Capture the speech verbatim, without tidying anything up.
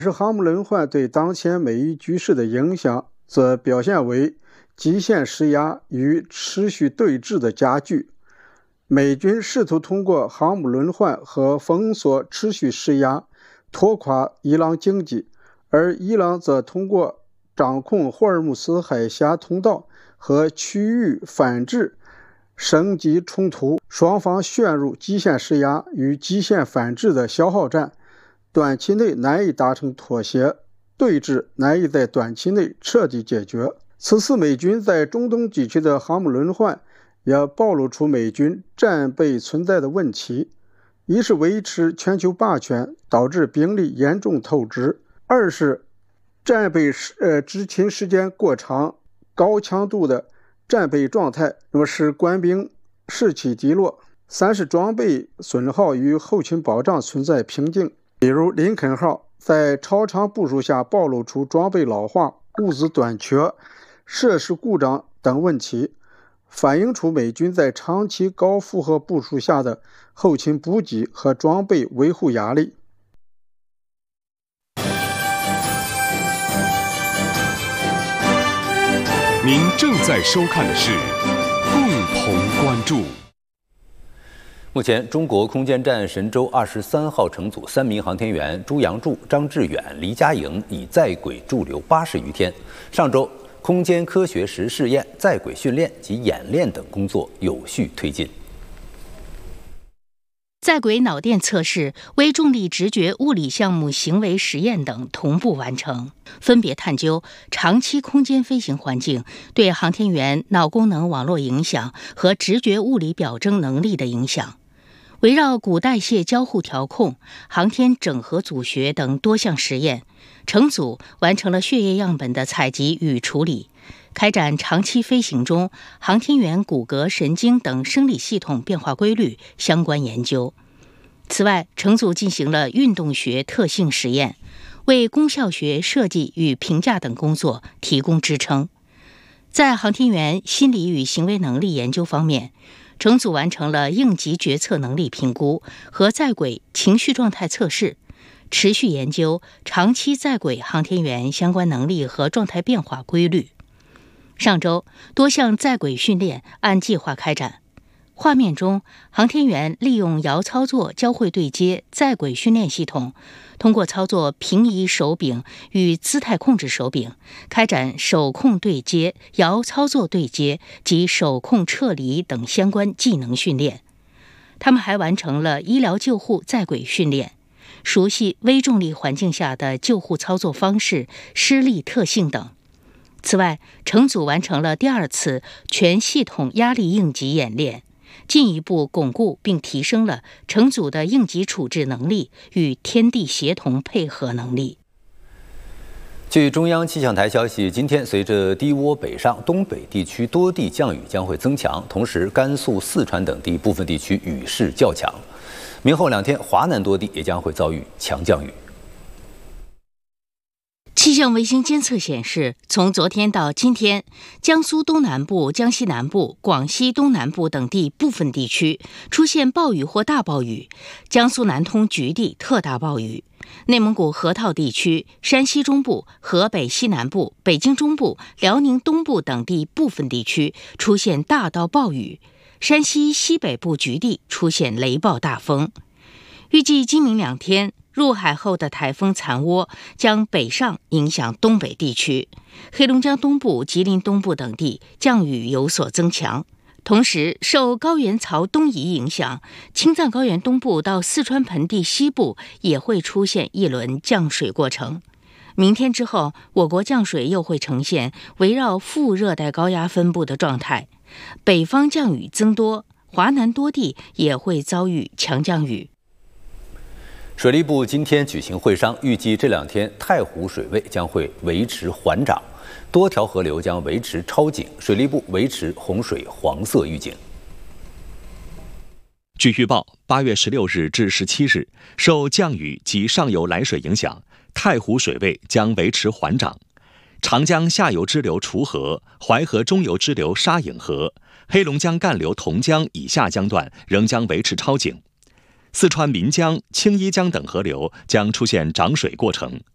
是航母轮换对当前美伊局势的影响，则表现为极限施压与持续对峙的加剧。美军试图通过航母轮换和封锁持续施压，拖垮伊朗经济，而伊朗则通过掌控霍尔木斯海峡通道和区域反制升级冲突，双方陷入极限施压与极限反制的消耗战。短期内难以达成妥协，对峙难以在短期内彻底解决。此次美军在中东地区的航母轮换，也暴露出美军战备存在的问题：一是维持全球霸权，导致兵力严重透支；二是战备呃执勤时间过长，高强度的战备状态，那么使官兵士气低落；三是装备损耗与后勤保障存在瓶颈。比如林肯号在超长部署下暴露出装备老化、物资短缺、设施故障等问题，反映出美军在长期高负荷部署下的后勤补给和装备维护压力。 您正在收看的是共同关注。 目前，中国空间站神舟二十三号乘组三名航天员朱杨柱、张志远、黎佳莹已在轨驻留八十余天。上周，空间科学实试验、在轨训练及演练等工作有序推进。 在轨脑电测试、微重力直觉物理项目行为实验等同步完成，分别探究长期空间飞行环境对航天员脑功能网络影响和直觉物理表征能力的影响。围绕骨代谢交互调控、航天整合组学等多项实验，乘组完成了血液样本的采集与处理，开展长期飞行中航天员骨骼、神经等生理系统变化规律相关研究。此外，乘组进行了运动学特性实验，为功效学设计与评价等工作提供支撑。在航天员心理与行为能力研究方面，乘组完成了应急决策能力评估和在轨情绪状态测试，持续研究长期在轨航天员相关能力和状态变化规律。上周，多项在轨训练按计划开展。画面中，航天员利用遥操作交会对接在轨训练系统，通过操作平移手柄与姿态控制手柄，开展手控对接、遥操作对接及手控撤离等相关技能训练。他们还完成了医疗救护在轨训练，熟悉微重力环境下的救护操作方式、施力特性等。此外，乘组完成了第二次全系统压力应急演练，进一步巩固并提升了乘组的应急处置能力与天地协同配合能力。 据中央气象台消息，今天随着低涡北上，东北地区多地降雨将会增强，同时甘肃、四川等地部分地区雨势较强。明后两天，华南多地也将会遭遇强降雨。 气象卫星监测显示，从昨天到今天，江苏东南部、江西南部、广西东南部等地部分地区出现暴雨或大暴雨，江苏南通局地特大暴雨。内蒙古河套地区、山西中部、河北西南部、北京中部、辽宁东部等地部分地区出现大到暴雨，山西西北部局地出现雷暴大风。预计今明两天，入海后的台风残涡将北上影响东北地区，黑龙江东部、吉林东部等地降雨有所增强。同时，受高原槽东移影响，青藏高原东部到四川盆地西部也会出现一轮降水过程。明天之后，我国降水又会呈现围绕副热带高压分布的状态，北方降雨增多，华南多地也会遭遇强降雨。 水利部今天举行会商，预计这两天太湖水位将会维持缓涨，多条河流将维持超警，水利部维持洪水黄色预警。 据预报，八月十六日至十七日，受降雨及上游来水影响，太湖水位将维持缓涨。长江下游支流楚河、淮河中游支流沙颍河、黑龙江干流同江以下江段仍将维持超警。四川岷江、青衣江等河流将出现涨水过程，